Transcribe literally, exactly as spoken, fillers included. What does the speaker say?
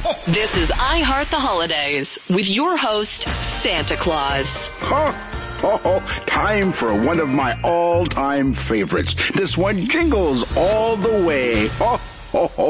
This is I Heart the Holidays with your host, Santa Claus. Oh, oh, time for one of my all-time favorites. This one jingles all the way. Oh, oh, oh.